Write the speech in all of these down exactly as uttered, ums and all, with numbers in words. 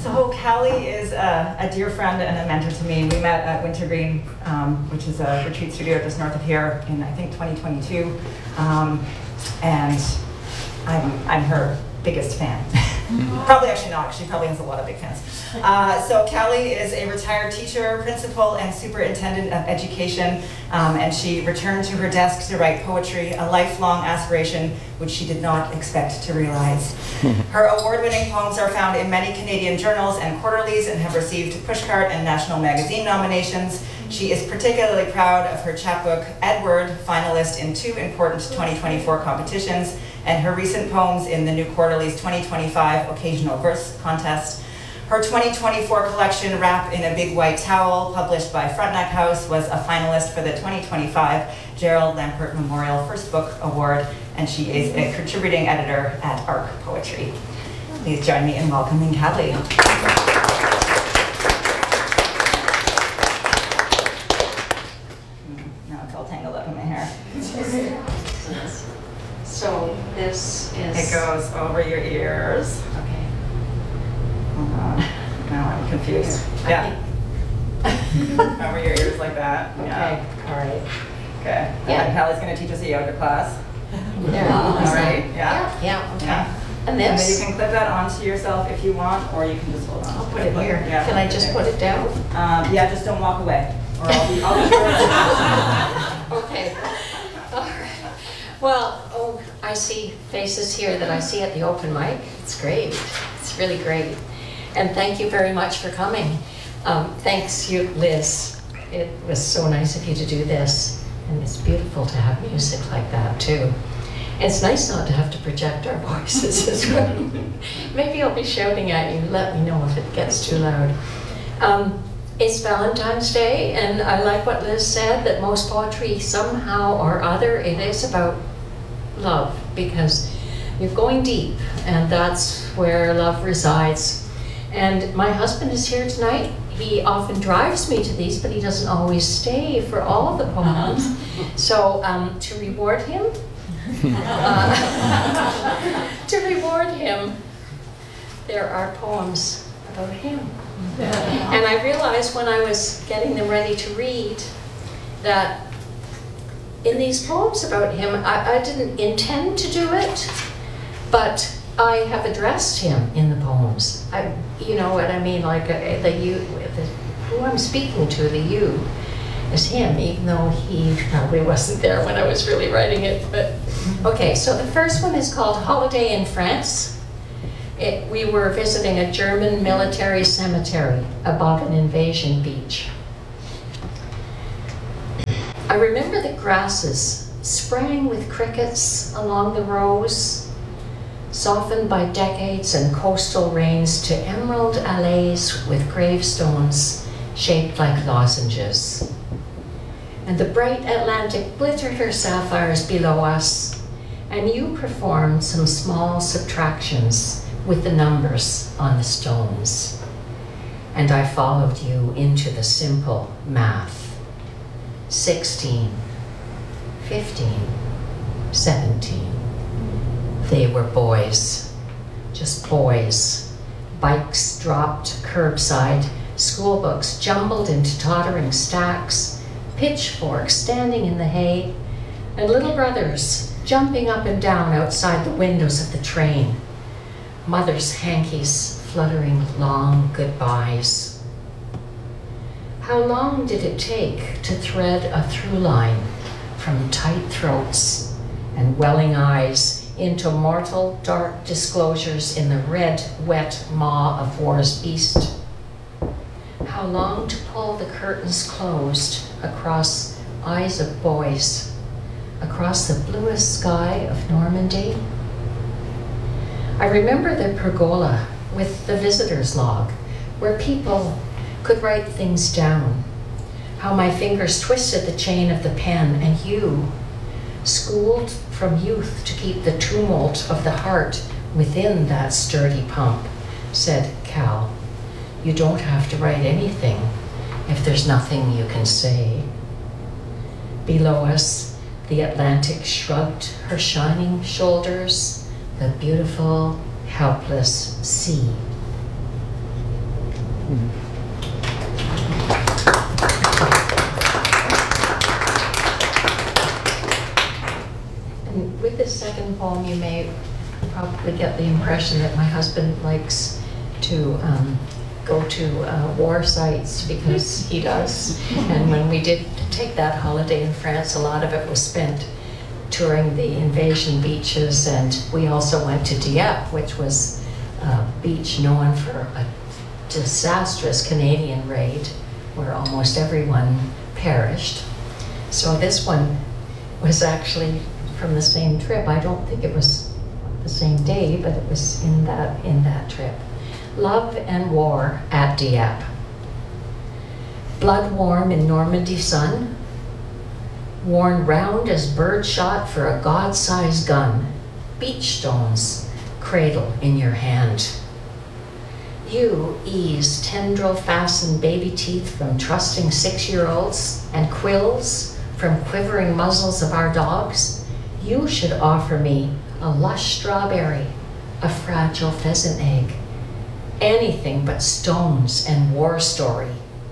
So Callie is a, a dear friend and a mentor to me. We met at Wintergreen, um, which is a retreat studio just north of here in, I think, twenty twenty-two. Um, and I'm, I'm her biggest fan. Probably actually not, because she probably has a lot of big fans. Uh, so Callie is a retired teacher, principal, and superintendent of education, um, and she returned to her desk to write poetry, a lifelong aspiration which she did not expect to realize. Her award-winning poems are found in many Canadian journals and quarterlies and have received Pushcart and National Magazine nominations. She is particularly proud of her chapbook, Edward, finalist in two important twenty twenty-four competitions, and her recent poems in the New Quarterly's twenty twenty-five Occasional Verse Contest. Her twenty twenty-four collection, Wrap in a Big White Towel, published by Frontenac House, was a finalist for the twenty twenty-five Gerald Lampert Memorial First Book Award, and she is a contributing editor at Arc Poetry. Please join me in welcoming Callie. Now it's all tangled up in my hair. So this is... It goes over your ears. Okay. Hold on. Now I'm confused. I Yeah. Over your ears like that. Okay, Yeah. all right. Okay. And Yeah. then Callie's going to teach us a yoga class. Yeah. All right. Yeah. Yeah, okay. Yeah. And And then you this, can clip that onto yourself if you want, or you can just hold on. I'll put it here. Yeah. Can I just put it down? Um, yeah, just don't walk away, or I'll be. I'll be Okay. All right. Well, oh, I see faces here that I see at the open mic. It's great. It's really great. And thank you very much for coming. Um, thanks you, Liz. It was so nice of you to do this. And it's beautiful to have music like that too. It's nice not to have to project our voices as well. Maybe I'll be shouting at you. Let me know if it gets too loud. Um, it's Valentine's Day, and I like what Liz said, that most poetry somehow or other, it is about love, because you're going deep, and that's where love resides. And my husband is here tonight. He often drives me to these, but he doesn't always stay for all the poems. So um, to reward him, uh, to reward him, there are poems about him. And I realized when I was getting them ready to read that in these poems about him, I, I didn't intend to do it, but I have addressed him in the poems. I, you know what I mean, like uh, the you, the, who I'm speaking to, the you, is him, even though he probably wasn't there when I was really writing it. But okay, so the first one is called Holiday in France. It, we were visiting a German military cemetery above an invasion beach. I remember the grasses spraying with crickets along the rows, softened by decades and coastal rains to emerald alleys with gravestones shaped like lozenges. And the bright Atlantic glittered her sapphires below us, and you performed some small subtractions with the numbers on the stones. And I followed you into the simple math. Sixteen, fifteen, seventeen. They were boys, just boys. Bikes dropped curbside, school books jumbled into tottering stacks, pitchforks standing in the hay, and little brothers jumping up and down outside the windows of the train. Mothers' hankies fluttering long goodbyes. How long did it take to thread a through line from tight throats and welling eyes into mortal dark disclosures in the red, wet maw of war's beast? How long to pull the curtains closed across eyes of boys, across the bluest sky of Normandy? I remember the pergola with the visitor's log, where people could write things down. How my fingers twisted the chain of the pen, and you, schooled from youth to keep the tumult of the heart within that sturdy pump, said, Cal, you don't have to write anything if there's nothing you can say. Below us, the Atlantic shrugged her shining shoulders, the beautiful, helpless sea. And with this second poem, you may probably get the impression that my husband likes to um, go to uh, war sites, because he does. And when we did take that holiday in France, a lot of it was spent touring the invasion beaches, and we also went to Dieppe, which was a beach known for a disastrous Canadian raid where almost everyone perished. So this one was actually from the same trip. I don't think it was the same day, but it was in that in that trip. Love and War at Dieppe. Blood warm in Normandy sun, worn round as bird shot for a god-sized gun, beach stones cradle in your hand. You ease tendril-fastened baby teeth from trusting six-year-olds and quills from quivering muzzles of our dogs. You should offer me a lush strawberry, a fragile pheasant egg, anything but stones and war story.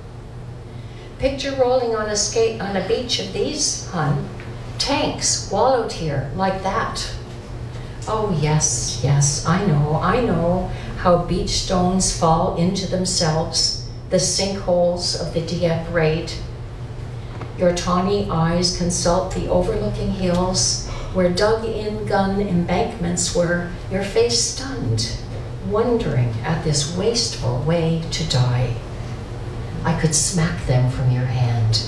Picture rolling on a skate on a beach of these, hun. Tanks wallowed here like that. Oh yes, yes, I know, I know how beach stones fall into themselves, the sinkholes of the Dieppe raid. Your tawny eyes consult the overlooking hills where dug-in gun embankments were, your face stunned, wondering at this wasteful way to die. I could smack them from your hand.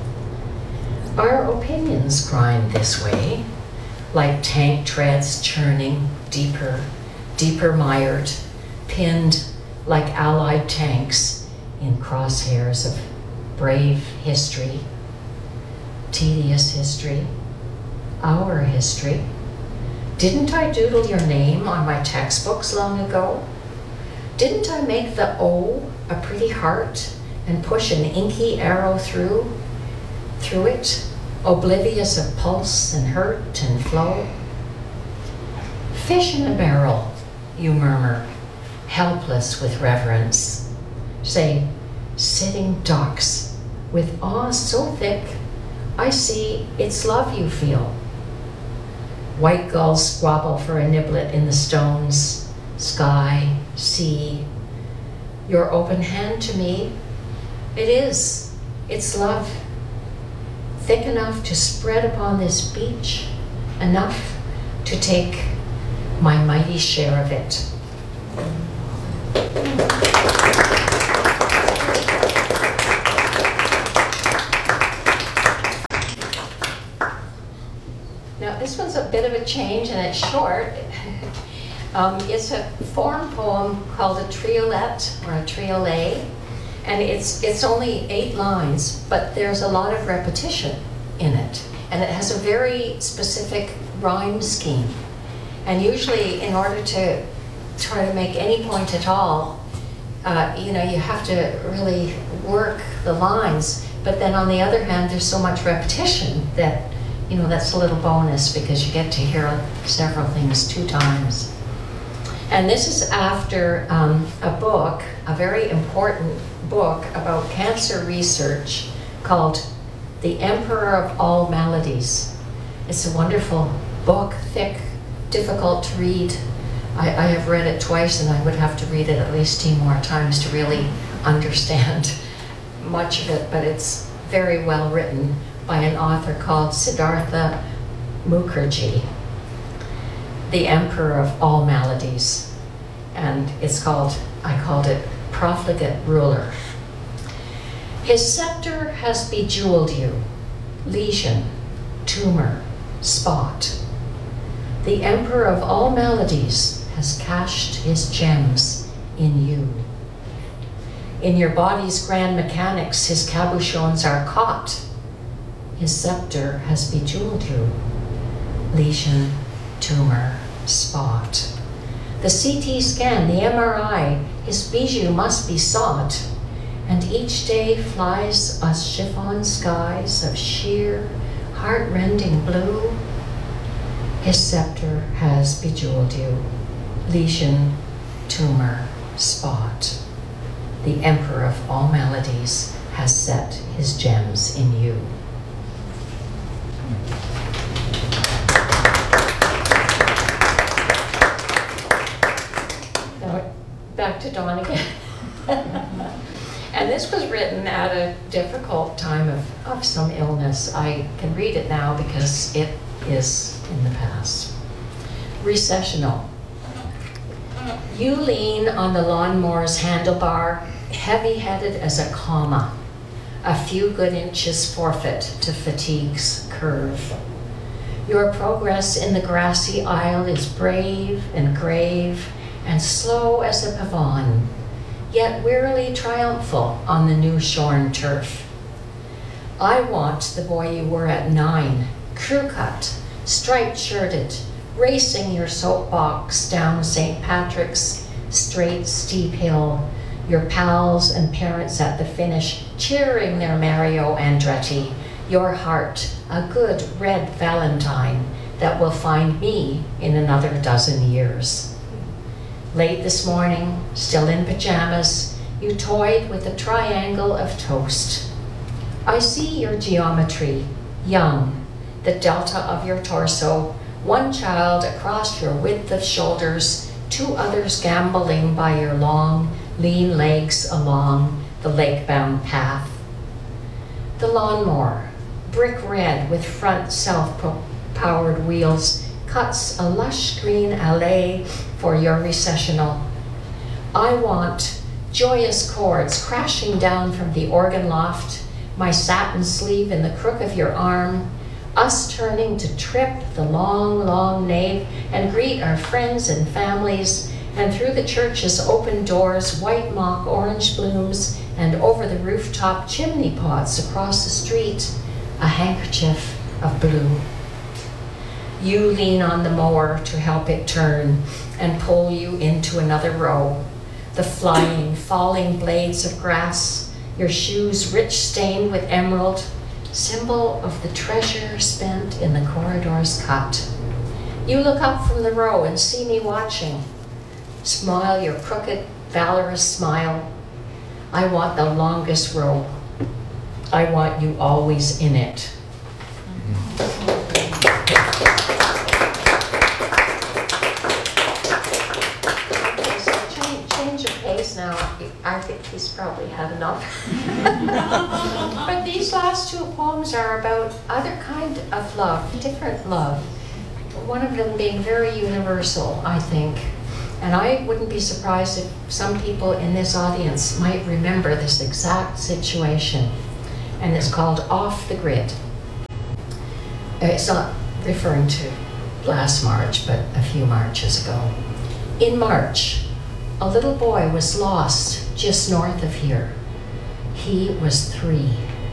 Our opinions grind this way, like tank treads churning deeper, deeper mired, pinned like allied tanks in crosshairs of brave history, tedious history, our history. Didn't I doodle your name on my textbooks long ago? Didn't I make the O a pretty heart and push an inky arrow through, through it, oblivious of pulse and hurt and flow? Fish in a barrel, you murmur, helpless with reverence. Say, sitting ducks, with awe so thick, I see it's love you feel. White gulls squabble for a niblet in the stones, sky, sea. Your open hand to me, it is, it's love. Thick enough to spread upon this beach, enough to take my mighty share of it. Now this one's a bit of a change and it's short. um, it's a form poem called a triolet or a triolet, and it's it's only eight lines, but there's a lot of repetition in it, and it has a very specific rhyme scheme. And usually, in order to try to make any point at all, uh, you know, you have to really work the lines. But then on the other hand, there's so much repetition that, you know, that's a little bonus because you get to hear several things two times. And this is after um, a book, a very important book about cancer research called The Emperor of All Maladies. It's a wonderful book, thick, difficult to read. I, I have read it twice and I would have to read it at least ten more times to really understand much of it, but it's very well written by an author called Siddhartha Mukherjee, The Emperor of All Maladies. And it's called, I called it Profligate Ruler. His scepter has bejeweled you, lesion, tumor, spot. The Emperor of All Maladies has cached his gems in you. In your body's grand mechanics, his cabochons are caught. His scepter has bejeweled you, lesion, tumor, spot. The C T scan, the M R I, his bijou must be sought, and each day flies us chiffon skies of sheer, heart-rending blue. His scepter has bejeweled you, lesion, tumor, spot. the emperor of all melodies, has set his gems in you. Now, back to Dawn again. And this was written at a difficult time of, of some illness. I can read it now because it is in the past. Recessional. You lean on the lawnmower's handlebar, heavy-headed as a comma, a few good inches forfeit to fatigue's curve. Your progress in the grassy aisle is brave and grave and slow as a pavane, yet wearily triumphal on the new shorn turf. I want the boy you were at nine, crew-cut, striped-shirted, racing your soapbox down Saint Patrick's straight, steep hill, your pals and parents at the finish cheering their Mario Andretti, your heart a good red valentine that will find me in another dozen years. Late this morning, still in pajamas, you toyed with a triangle of toast. I see your geometry, young, the delta of your torso, one child across your width of shoulders, two others gamboling by your long, lean legs along the lake-bound path. The lawnmower, brick red with front self-powered wheels, cuts a lush green allée for your recessional. I want joyous chords crashing down from the organ loft, my satin sleeve in the crook of your arm, us turning to trip the long, long nave and greet our friends and families, and through the church's open doors, white mock orange blooms, and over the rooftop chimney pots across the street, a handkerchief of blue. You lean on the mower to help it turn and pull you into another row. The flying, falling blades of grass, your shoes rich stained with emerald, symbol of the treasure spent in the corridor's cut. You look up from the row and see me watching. Smile your crooked, valorous smile. I want the longest row. I want you always in it. Okay, so change, change of pace now. I think he's probably had enough. But these last two poems are about other kind of love, different love. One of them being very universal, I think. And I wouldn't be surprised if some people in this audience might remember this exact situation. And it's called Off the Grid. It's not referring to last March, but a few Marches ago. In March, a little boy was lost just north of here. He was three.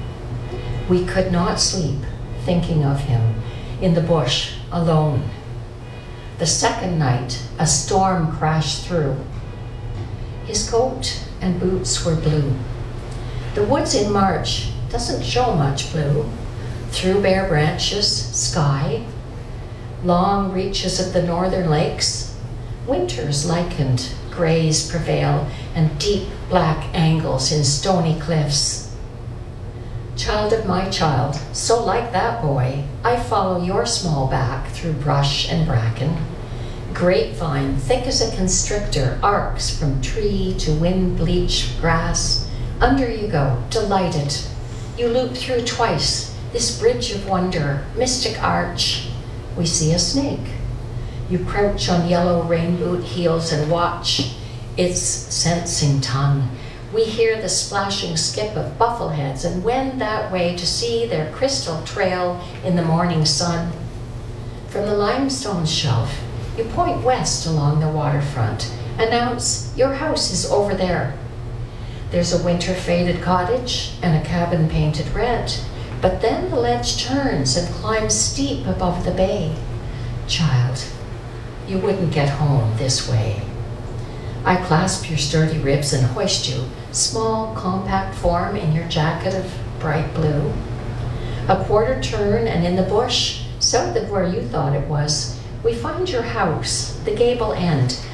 We could not sleep thinking of him in the bush alone. The second night, a storm crashed through. His coat and boots were blue. The woods in March doesn't show much blue. Through bare branches, sky, long reaches of the northern lakes, winters lichened, grays prevail, and deep black angles in stony cliffs. Child of my child, so like that boy, I follow your small back through brush and bracken. Grapevine, thick as a constrictor, arcs from tree to wind-bleached grass. Under you go, delighted. You loop through twice, this bridge of wonder, mystic arch. We see a snake. You crouch on yellow rain-boot heels and watch its sensing tongue. We hear the splashing skip of buffleheads and wend that way to see their crystal trail in the morning sun. From the limestone shelf, you point west along the waterfront, announce your house is over there. There's a winter-faded cottage and a cabin painted red, but then the ledge turns and climbs steep above the bay. Child, you wouldn't get home this way. I clasp your sturdy ribs and hoist you, small, compact form in your jacket of bright blue. A quarter turn and in the bush, south of where you thought it was, we find your house, the gable end,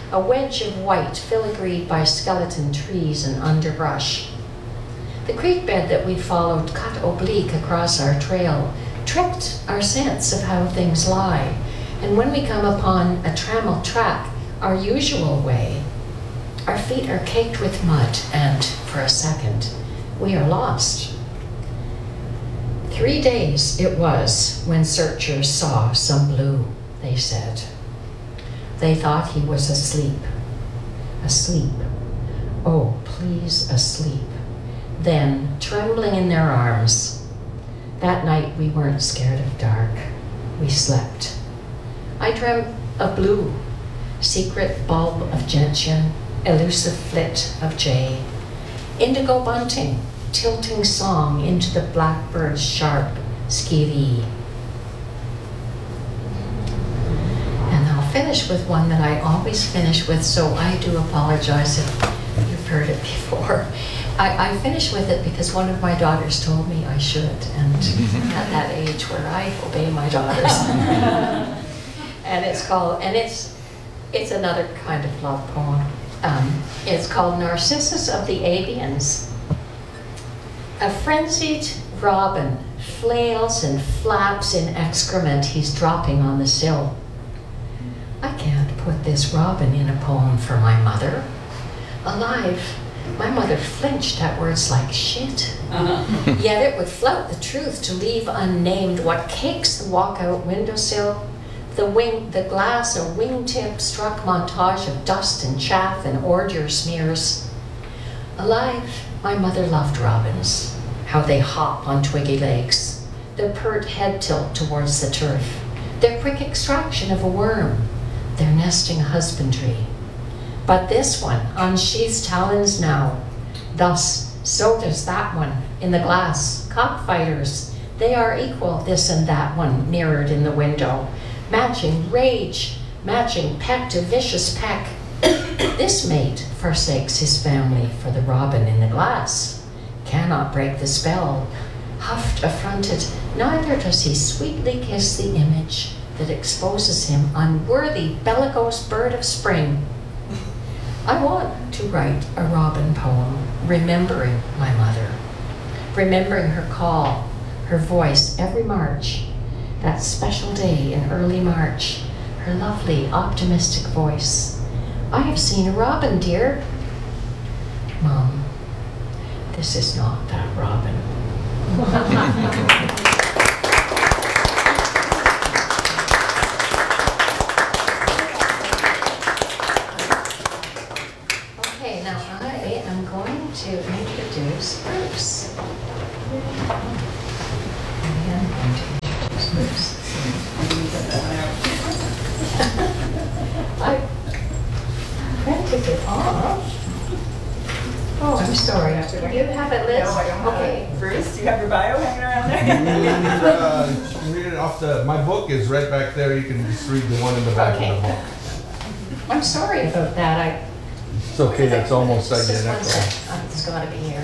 a wedge of white filigreed by skeleton trees and underbrush. The creek bed that we'd followed cut oblique across our trail, tricked our sense of how things lie, and when we come upon a trammeled track, our usual way, our feet are caked with mud, and for a second, we are lost. Three days it was when searchers saw some blue, they said. They thought he was asleep. Asleep. Oh, please, asleep. Then, trembling in their arms. That night we weren't scared of dark. We slept. I dreamt of blue, secret bulb of gentian, elusive flit of jay, indigo bunting, tilting song into the blackbird's sharp skivvy. And I'll finish with one that I always finish with, so I do apologize if you've heard it before. I, I finish with it because one of my daughters told me I should, and at that age where I obey my daughters. And it's called, and it's it's another kind of love poem. Um, it's called Narcissus of the Avians. A frenzied robin flails and flaps in excrement he's dropping on the sill. I can't put this robin in a poem for my mother. Alive, my mother flinched at words like shit. Uh-huh. Yet it would flout the truth to leave unnamed what cakes the walkout windowsill. The wing, the glass a wingtip struck montage of dust and chaff and ordure smears. Alive, my mother loved robins, how they hop on twiggy legs, their pert head tilt towards the turf, their quick extraction of a worm, their nesting husbandry. But this one unsheathes talons now. Thus, so does that one in the glass. Cockfighters, they are equal, this and that one mirrored in the window. Matching rage, matching peck to vicious peck. This mate forsakes his family for the robin in the glass. Cannot break the spell. Huffed, affronted, neither does he sweetly kiss the image that exposes him unworthy, bellicose bird of spring. I want to write a robin poem, remembering my mother, remembering her call, her voice every March, that special day in early March, her lovely, optimistic voice. I have seen a robin, dear. Mom, this is not that robin. Okay, now I am going to introduce Bruce. I am going to introduce Bruce. I printed it off. Oh, I'm sorry. Do you have it, Liz? No, I don't have Okay. it. Bruce, do you have your bio hanging around there? uh, read it off the, my book is right back there. You can just read the one in the back Okay. of the book. I'm sorry about that. I. It's okay, that's almost Just one identical. sec. Oh, it's gotta be here.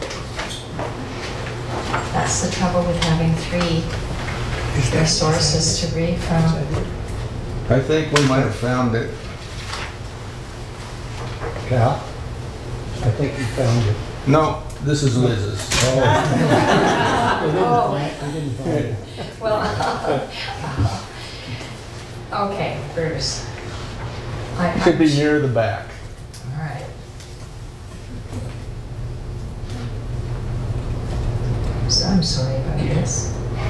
That's the trouble with having three sources to read from. I think we might have found it. Cal? I think you found it. No, this is Liz's. Oh, I didn't find it. well, okay, Bruce. I- Should be near the back. All right. So I'm sorry about this.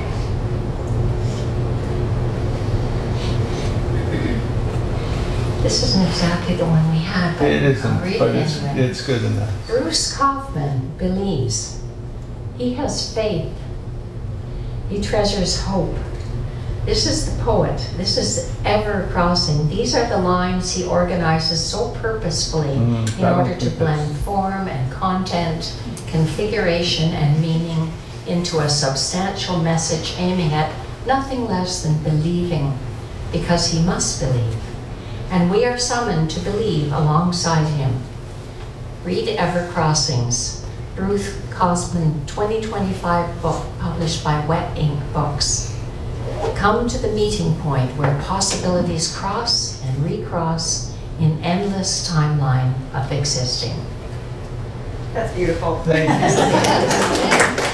This isn't exactly the one we had, but It I'll isn't, read but it it's, anyway. it's good enough. Bruce Kaufman believes. He has faith. He treasures hope. This is the poet. This is ever crossing. These are the lines he organizes so purposefully Mm, in I don't order to think blend form and content, configuration and meaning into a substantial message aiming at nothing less than believing, because he must believe. And we are summoned to believe alongside him. Read Ever Crossings, Bruce Kaufman twenty twenty-five book published by Wet Ink Books. Come to the meeting point where possibilities cross and recross in endless timeline of existing. That's beautiful. Thank you.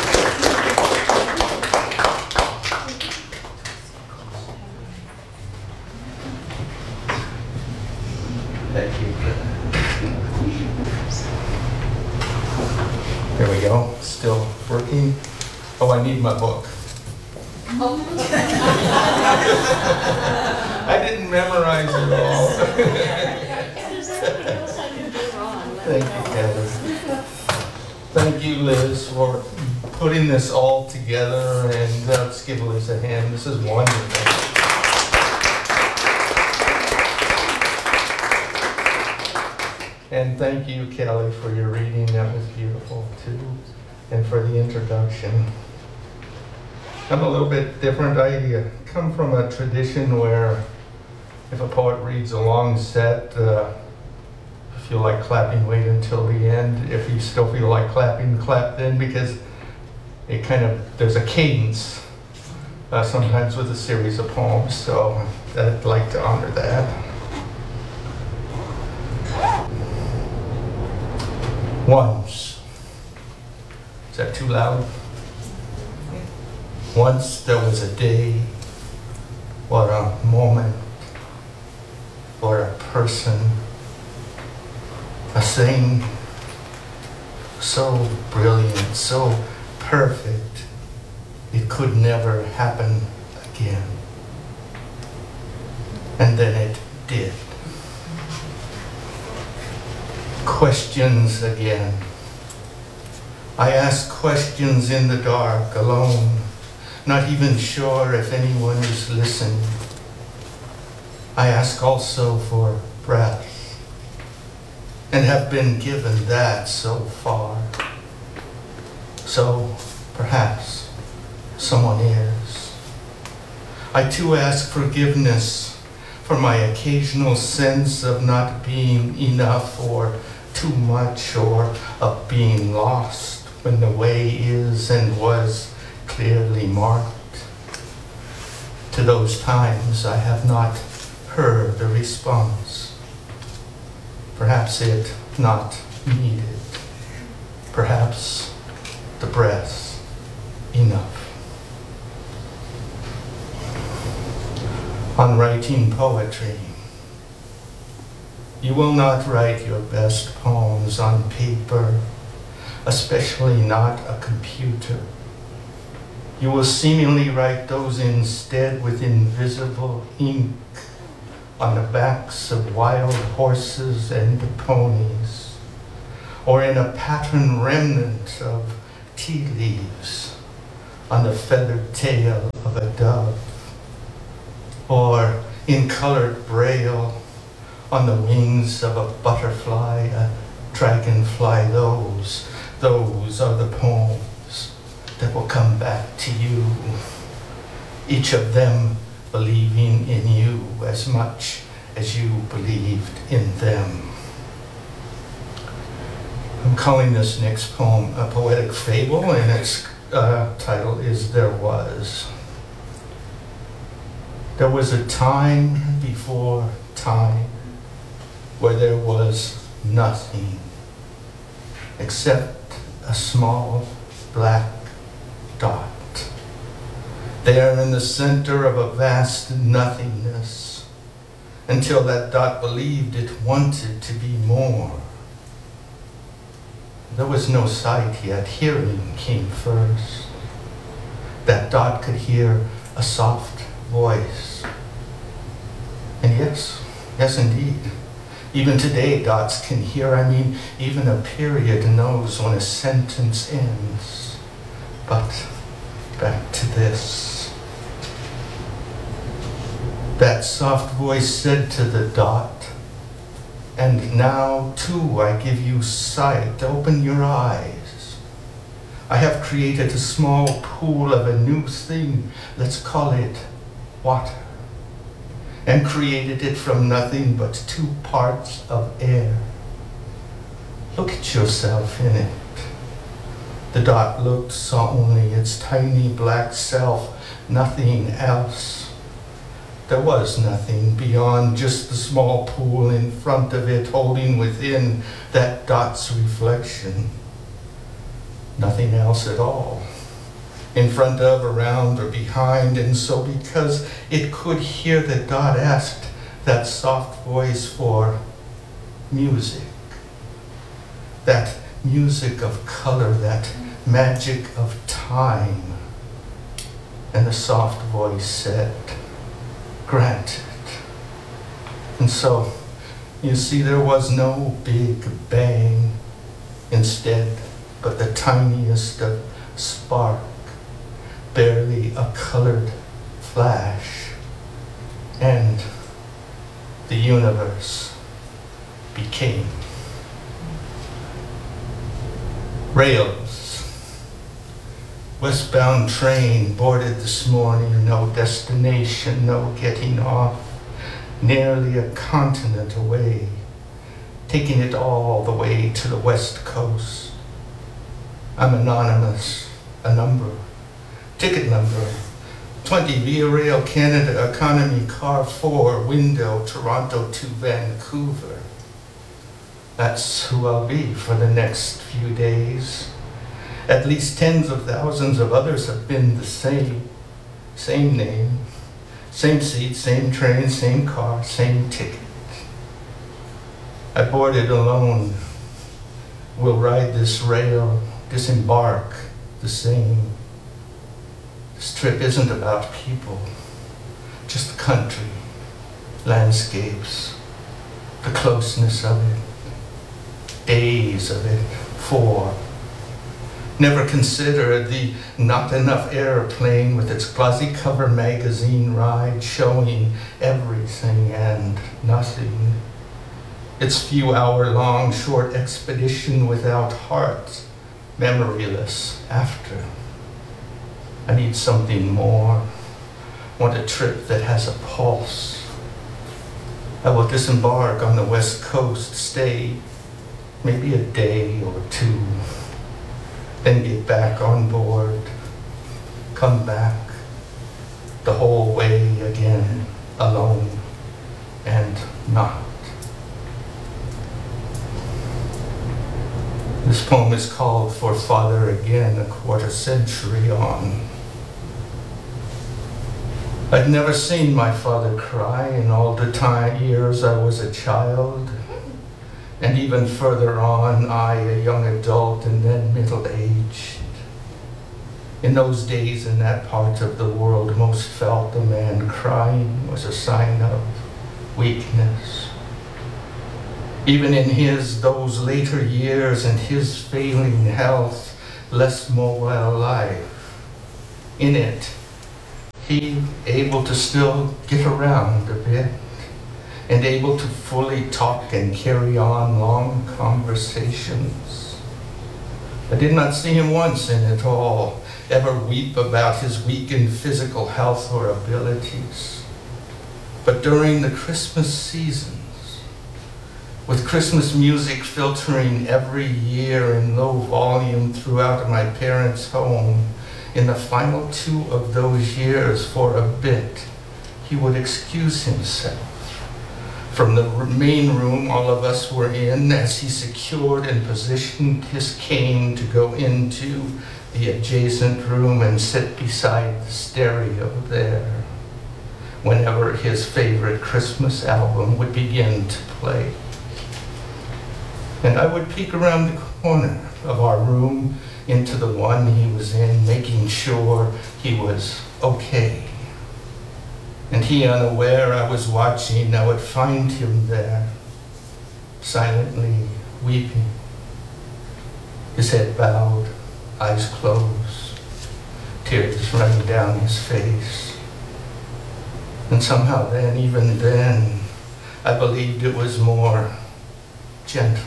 Thank you. There we go. Still working. Oh, I need my book. I didn't memorize it all. Thank you, Heather. Thank you, Liz, for putting this all together, and uh, let's give Liz a hand. This is wonderful. And thank you, Kelly, for your reading. That was beautiful, too, and for the introduction. I'm a little bit different. I uh, come from a tradition where if a poet reads a long set, uh, if you feel like clapping, wait until the end. If you still feel like clapping, clap then, because it kind of, there's a cadence, uh, sometimes with a series of poems, so I'd like to honor that. Once. Is that too loud? Once there was a day, or a moment, or a person, a thing so brilliant, so perfect, it could never happen again. And then it did. Questions again. I ask questions in the dark, alone, not even sure if anyone is listening. I ask also for breath, and have been given that so far. So perhaps someone is. I too ask forgiveness for my occasional sense of not being enough or too much, or of being lost when the way is and was clearly marked. To those times I have not heard the response. Perhaps it not needed. Perhaps the breath enough. On writing poetry, you will not write your best poems on paper, especially not a computer. You will seemingly write those instead with invisible ink on the backs of wild horses and ponies, or in a patterned remnant of tea leaves on the feathered tail of a dove, or in colored braille on the wings of a butterfly, a dragonfly. Those, those are the poems that will come back to you, each of them believing in you as much as you believed in them. I'm calling this next poem a poetic fable, and its uh, title is There Was. There was a time before time where there was nothing except a small black dot, there in the center of a vast nothingness, until that dot believed it wanted to be more. There was no sight yet, hearing came first. That dot could hear a soft voice. And yes, yes indeed, even today dots can hear. I mean, even a period knows when a sentence ends. But back to this. That soft voice said to the dot, and now too I give you sight, open your eyes. I have created a small pool of a new thing, let's call it water, and created it from nothing but two parts of air. Look at yourself in it. The dot looked, saw only its tiny black self, nothing else. There was nothing beyond just the small pool in front of it, holding within that dot's reflection. Nothing else at all. In front of, around, or behind, and so because it could hear that dot asked that soft voice for music. That music of color, that magic of time. And the soft voice said, granted. And so, you see, there was no big bang instead, but the tiniest of spark, barely a colored flash, and the universe became. Rails. Westbound train boarded this morning, no destination, no getting off, nearly a continent away, taking it all the way to the west coast. I'm anonymous, a number, ticket number, twenty Via Rail Canada Economy Car four, window, Toronto to Vancouver. That's who I'll be for the next few days. At least tens of thousands of others have been the same. Same name, same seat, same train, same car, same ticket. I boarded alone. We'll ride this rail, disembark the same. This trip isn't about people, just the country, landscapes, the closeness of it, days of it, four. Never considered the not enough airplane with its glossy cover magazine ride showing everything and nothing. Its few hour long short expedition without heart, memoryless after. I need something more. Want a trip that has a pulse. I will disembark on the west coast, stay maybe a day or two, then get back on board, come back the whole way again, alone and not. This poem is called For Father Again, a quarter century on. I'd never seen my father cry in all the time years I was a child, and even further on, I, a young adult and then middle-aged. In those days in that part of the world, most felt a man crying was a sign of weakness. Even in his, those later years and his failing health, less mobile life, in it, he able to still get around a bit and able to fully talk and carry on long conversations. I did not see him once in it all, ever weep about his weakened physical health or abilities. But during the Christmas seasons, with Christmas music filtering every year in low volume throughout my parents' home, in the final two of those years, for a bit, he would excuse himself from the main room all of us were in as he secured and positioned his cane to go into the adjacent room and sit beside the stereo there whenever his favorite Christmas album would begin to play. And I would peek around the corner of our room into the one he was in, making sure he was okay. And he unaware I was watching, I would find him there, silently weeping, his head bowed, eyes closed, tears running down his face. And somehow then, even then, I believed it was more gentle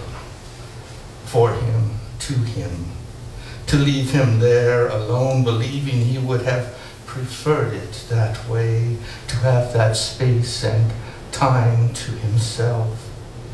for him, to him, to leave him there alone, believing he would have preferred it that way, to have that space and time to himself.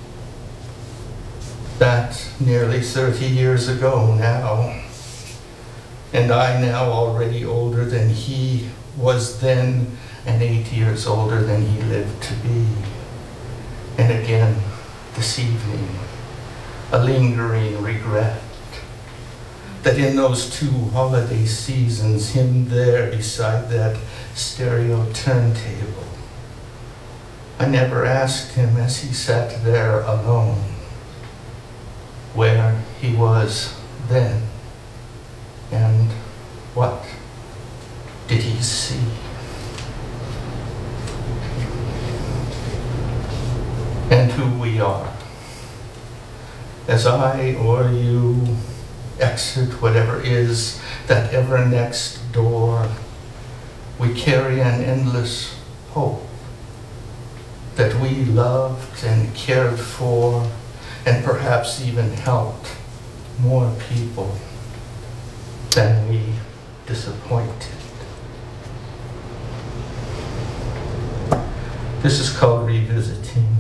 That nearly thirty years ago now, and I now already older than he was then, and eight years older than he lived to be. And again, this evening, a lingering regret that in those two holiday seasons, him there beside that stereo turntable, I never asked him as he sat there alone where he was then and what did he see. And who we are. As I or you exit whatever is that ever next door, we carry an endless hope that we loved and cared for and perhaps even helped more people than we disappointed. This is called revisiting.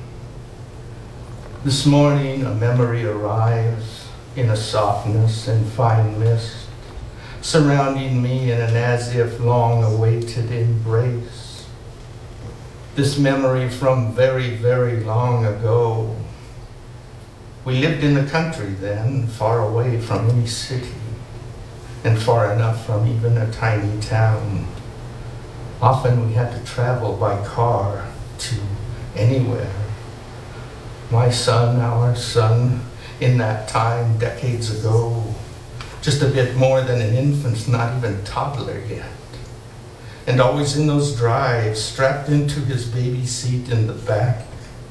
This morning a memory arrives in a softness and fine mist, surrounding me in an as if long-awaited embrace. This memory from very, very long ago. We lived in the country then, far away from any city, and far enough from even a tiny town. Often we had to travel by car to anywhere. My son, our son, in that time, decades ago, just a bit more than an infant, not even a toddler yet. And always in those drives, strapped into his baby seat in the back.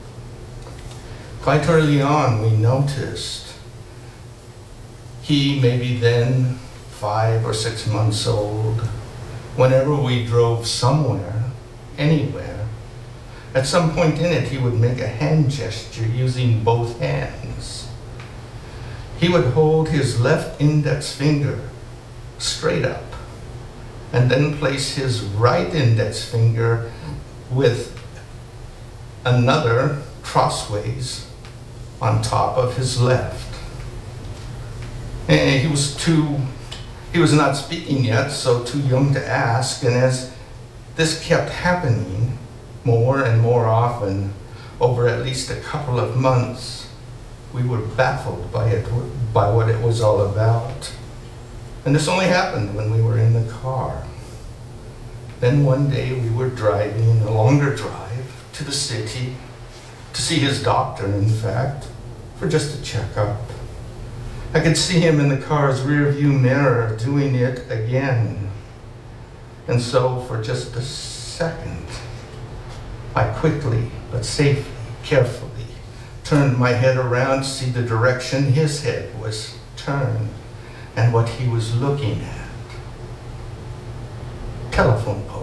Quite early on, we noticed he, maybe then five or six months old, whenever we drove somewhere, anywhere, at some point in it, he would make a hand gesture using both hands. He would hold his left index finger straight up and then place his right index finger with another crossways on top of his left. And he was too, he was not speaking yet, so too young to ask, and as this kept happening more and more often over at least a couple of months, we were baffled by it, by what it was all about. And this only happened when we were in the car. Then one day we were driving a longer drive to the city to see his doctor, in fact, for just a checkup. I could see him in the car's rearview mirror doing it again. And so for just a second, I quickly but safely, carefully, turned my head around to see the direction his head was turned and what he was looking at. Telephone pole.